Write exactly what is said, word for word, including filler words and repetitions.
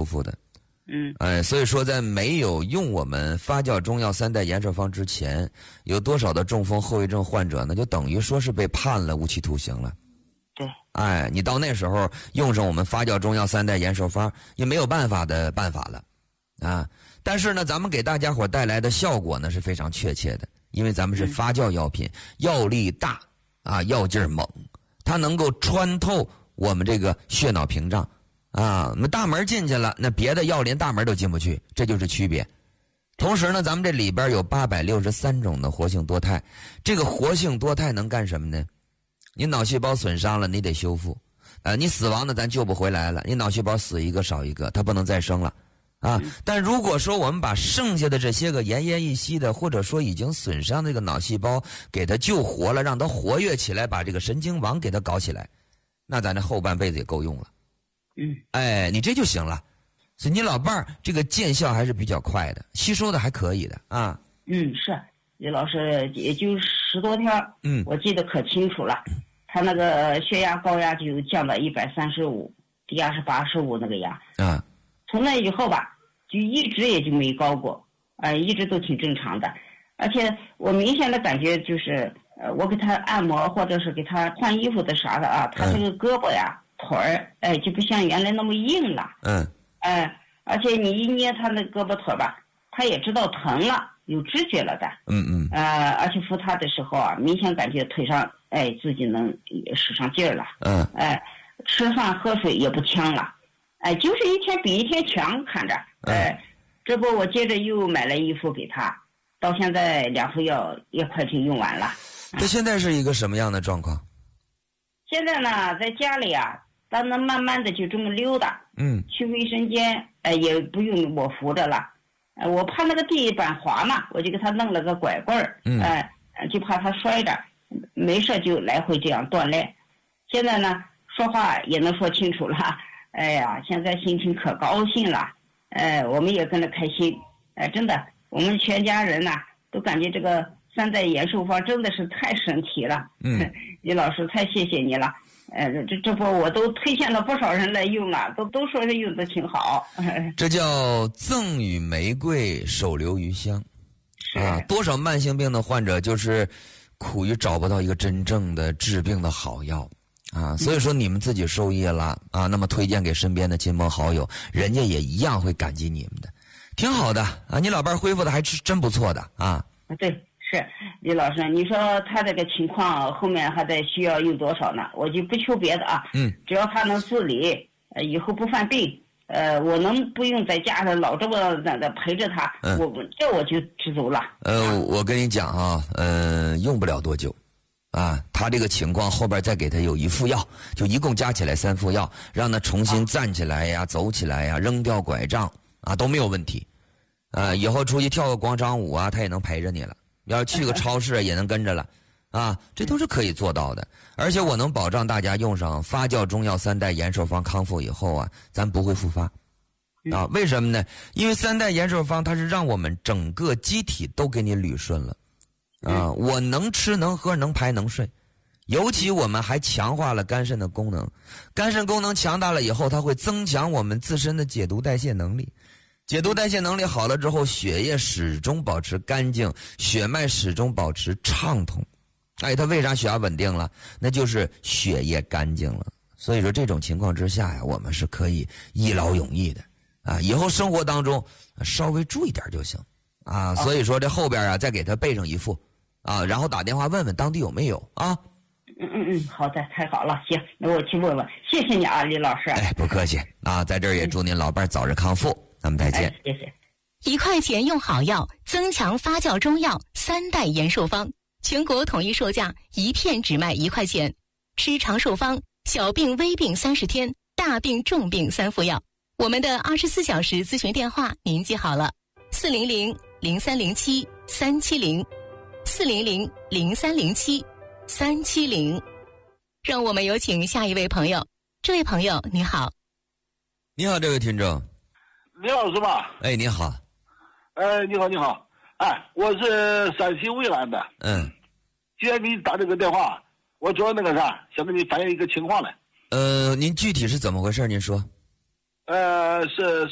修复的。 嗯， 哎，所以说在没有用我们发酵中药三代延寿方之前，有多少的中风后遗症患者呢？就等于说是被判了无期徒刑了。 对， 哎，你到那时候用上我们发酵中药三代延寿方，也没有办法的办法了，啊！但是呢，咱们给大家伙带来的效果呢是非常确切的，因为咱们是发酵药品，药力大啊，药劲儿猛，它能够穿透我们这个血脑屏障啊，我们大门进去了，那别的药连大门都进不去，这就是区别。同时呢，咱们这里边有八百六十三种的活性多肽，这个活性多肽能干什么呢？你脑细胞损伤了，你得修复，呃，你死亡的咱救不回来了，你脑细胞死一个少一个，它不能再生了，啊。但如果说我们把剩下的这些个奄奄一息的，或者说已经损伤的这个脑细胞给它救活了，让它活跃起来，把这个神经网给它搞起来，那咱这后半辈子也够用了。 嗯， 哎，你这就行了。所以你老伴儿这个见效还是比较快的，吸收的还可以的啊。 嗯，是。李老师也就十多天， 嗯， 我记得可清楚了。他那个血压高压就降到一百三十五，低压是八十五那个压。 啊， 从那以后吧，就一直也就没高过，呃，一直都挺正常的。而且我明显的感觉就是，呃，我给他按摩或者是给他换衣服的啥的啊，他这个胳膊呀、嗯、腿儿，哎，就不像原来那么硬了。 嗯。 哎，而且你一捏他那胳膊腿吧，他也知道疼了。有知觉了的， 嗯嗯， 呃，而且扶他的时候啊，明显感觉腿上，哎，自己能使上劲儿了， 嗯， 哎，吃饭喝水也不呛了，哎，就是一天比一天强，看着，哎，这不我接着又买了一副给他，到现在两副药也快就用完了。 他现在是一个什么样的状况？ 现在呢，在家里啊，他能慢慢的就这么溜达， 嗯， 去卫生间，哎，也不用我扶着了。呃，我怕那个地板滑嘛，我就给他弄了个拐棍儿， 嗯， 哎、呃，就怕他摔着，没事就来回这样锻炼。现在呢，说话也能说清楚了，哎呀，现在心情可高兴了，呃，我们也跟着开心，哎、呃，真的，我们全家人呐、啊、都感觉这个三代延寿方真的是太神奇了。 嗯， 李老师太谢谢你了。呃，这这不我都推荐了不少人来用了，都都说是用的挺好。 这叫赠与玫瑰，手留余香。啊，多少慢性病的患者就是苦于找不到一个真正的治病的好药啊，所以说你们自己受益了啊，那么推荐给身边的亲朋好友，人家也一样会感激你们的，挺好的啊。你老伴恢复的还是真不错的啊。 对。是李老师，你说他这个情况后面还得需要用多少呢？我就不求别的啊， 嗯， 只要他能自理，呃，以后不犯病，呃，我能不用在家里老这么那个陪着他， 嗯， 我这我就知足了。 呃，我跟你讲啊，呃，用不了多久，啊，他这个情况后边再给他有一副药，就一共加起来三副药，让他重新站起来呀、走起来呀、扔掉拐杖啊都没有问题，啊，以后出去跳个广场舞啊，他也能陪着你了。要去个超市也能跟着了，啊，这都是可以做到的。而且我能保障大家用上发酵中药三代延寿方康复以后啊，咱不会复发，啊，为什么呢？因为三代延寿方它是让我们整个机体都给你捋顺了，啊，我能吃能喝能排能睡，尤其我们还强化了肝肾的功能，肝肾功能强大了以后，它会增强我们自身的解毒代谢能力。解毒代谢能力好了之后，血液始终保持干净，血脉始终保持畅通。哎，它为啥血压稳定了？那就是血液干净了。所以说这种情况之下呀，我们是可以一劳永逸的啊。以后生活当中稍微注意点就行啊。所以说这后边啊，再给他备上一副啊，然后打电话问问当地有没有啊。 嗯嗯嗯，好的，太好了，行，那我去问问。谢谢你啊，李老师。 哎，不客气啊，在这儿也祝您老伴早日康复。咱们再见、 哎、谢谢。 一块钱用好药，增强发酵中药三代延寿方，全国统一售价，一片只卖一块钱。吃长寿方，小病微病三十天，大病重病三副药。我们的二十四小时咨询电话您记好了：四零零零三零七三七零，四零零零三零七三七零。让我们有请下一位朋友。这位朋友你好。 你好，这位听众。 李老师吧？ 哎，你好。 哎，你好，你好。哎，我是陕西渭南的。 嗯。 今天给你打这个电话，我主要那个啥，想跟你反映一个情况来。 呃，您具体是怎么回事？您说。 呃，是。